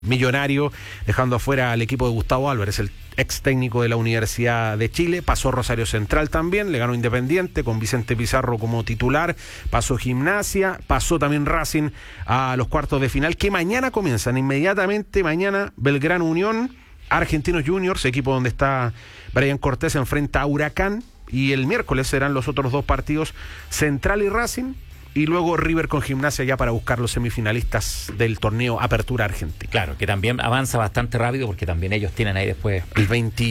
Millonario, dejando afuera al equipo de Gustavo Álvarez, el ex técnico de la Universidad de Chile. Pasó Rosario Central también, le ganó Independiente con Vicente Pizarro como titular, pasó Gimnasia, pasó también Racing a los cuartos de final, que mañana comienzan inmediatamente. Mañana Belgrano Unión, Argentinos Juniors, equipo donde está Brian Cortés, enfrenta a Huracán, y el miércoles serán los otros dos partidos, Central y Racing, y luego River con Gimnasia ya para buscar los semifinalistas del torneo Apertura Argentina. Claro, que también avanza bastante rápido porque también ellos tienen ahí después el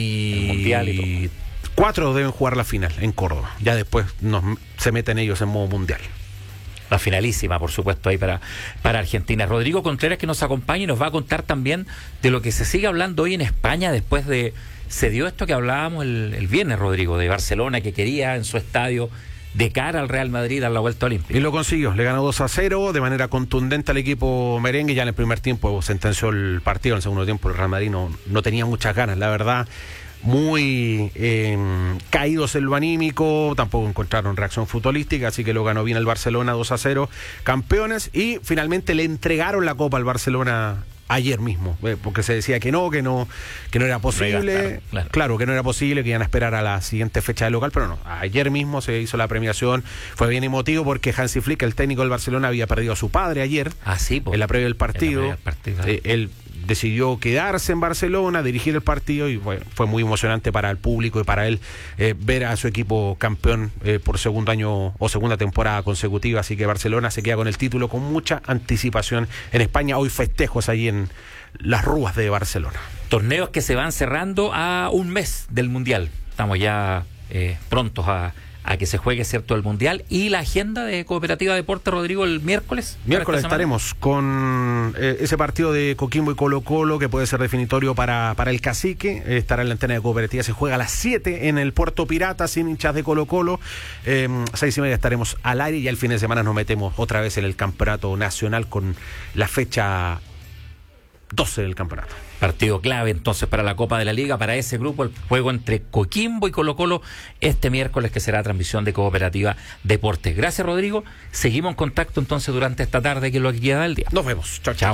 24 deben jugar la final en Córdoba. Ya después se meten ellos en modo mundial. La finalísima, por supuesto, ahí para Argentina. Rodrigo Contreras, que nos acompaña y nos va a contar también de lo que se sigue hablando hoy en España después de... Se dio esto que hablábamos el viernes, Rodrigo, de Barcelona, que quería en su estadio de cara al Real Madrid a la vuelta olímpica. Y lo consiguió, le ganó 2-0 de manera contundente al equipo merengue. Ya en el primer tiempo sentenció el partido, en el segundo tiempo el Real Madrid no tenía muchas ganas, la verdad. Muy caídos en lo anímico, tampoco encontraron reacción futbolística, así que lo ganó bien el Barcelona 2-0, campeones, y finalmente le entregaron la copa al Barcelona ayer mismo, porque se decía que no era posible, claro, que no era posible, que iban a esperar a la siguiente fecha del local, pero no, ayer mismo se hizo la premiación. Fue bien emotivo porque Hansi Flick, el técnico del Barcelona, había perdido a su padre ayer, en la previa del partido. Él decidió quedarse en Barcelona, dirigir el partido, y fue muy emocionante para el público y para él ver a su equipo campeón por segundo año o segunda temporada consecutiva. Así que Barcelona se queda con el título con mucha anticipación en España. Hoy festejos ahí en las Rúas de Barcelona. Torneos que se van cerrando a un mes del Mundial. Estamos ya prontos a que se juegue, ¿cierto?, el Mundial. Y la agenda de Cooperativa Deporte, Rodrigo, el miércoles. Miércoles estaremos con ese partido de Coquimbo y Colo-Colo, que puede ser definitorio para el Cacique. Estará en la antena de Cooperativa, se juega a las 7 en el Puerto Pirata, sin hinchas de Colo-Colo. 6:30 estaremos al aire, y el fin de semana nos metemos otra vez en el Campeonato Nacional con la fecha 12 del campeonato. Partido clave entonces para la Copa de la Liga, para ese grupo, el juego entre Coquimbo y Colo-Colo este miércoles, que será transmisión de Cooperativa Deportes. Gracias, Rodrigo. Seguimos en contacto entonces durante esta tarde, que es lo que queda del día. Nos vemos. Chao, chao.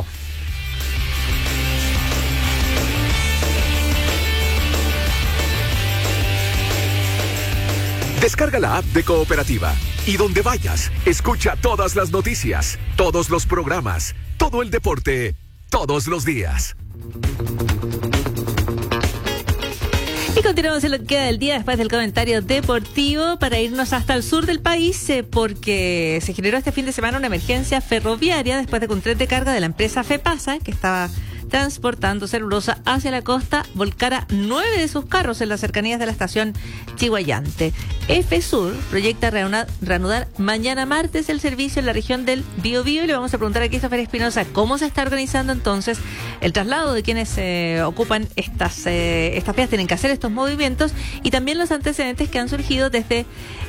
Descarga la app de Cooperativa y donde vayas, escucha todas las noticias, todos los programas, todo el deporte, todos los días. Y continuamos en lo que queda del día después del comentario deportivo, para irnos hasta el sur del país, porque se generó este fin de semana una emergencia ferroviaria después de que un tren de carga de la empresa FEPASA, que estaba transportando celulosa hacia la costa, volcara 9 de sus carros en las cercanías de la estación Chiguayante. FSUR proyecta reanudar mañana martes el servicio en la región del Biobío, y le vamos a preguntar a Christopher Espinosa cómo se está organizando entonces el traslado de quienes ocupan estas vías, tienen que hacer estos movimientos, y también los antecedentes que han surgido desde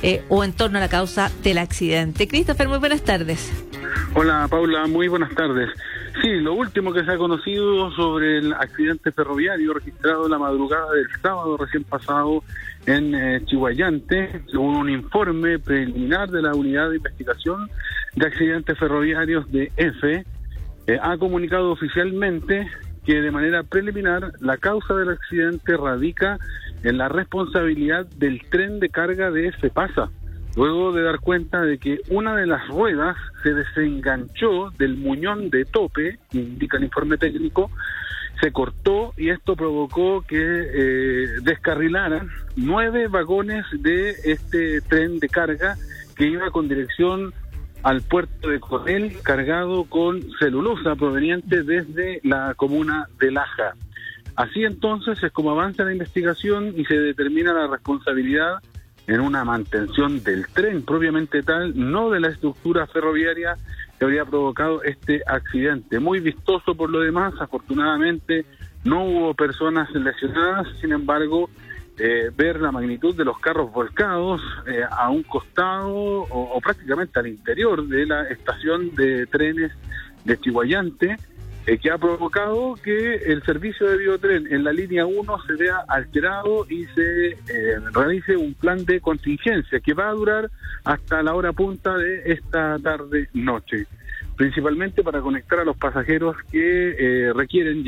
o en torno a la causa del accidente. Christopher, muy buenas tardes. Hola, Paula, muy buenas tardes. Sí, lo último que se ha conocido sobre el accidente ferroviario registrado la madrugada del sábado recién pasado en Chiguayante, según un informe preliminar de la Unidad de Investigación de Accidentes Ferroviarios de EFE, ha comunicado oficialmente que de manera preliminar la causa del accidente radica en la responsabilidad del tren de carga de FEPASA, luego de dar cuenta de que una de las ruedas se desenganchó del muñón de tope, indica el informe técnico, se cortó, y esto provocó que descarrilaran 9 vagones de este tren de carga que iba con dirección al puerto de Coronel, cargado con celulosa proveniente desde la comuna de Laja. Así entonces es como avanza la investigación y se determina la responsabilidad en una mantención del tren propiamente tal, no de la estructura ferroviaria que habría provocado este accidente. Muy vistoso por lo demás, afortunadamente no hubo personas lesionadas, sin embargo, ver la magnitud de los carros volcados a un costado o prácticamente al interior de la estación de trenes de Chiguayante, que ha provocado que el servicio de Biotren en la línea 1 se vea alterado y se realice un plan de contingencia que va a durar hasta la hora punta de esta tarde-noche. principalmente para conectar a los pasajeros que requieren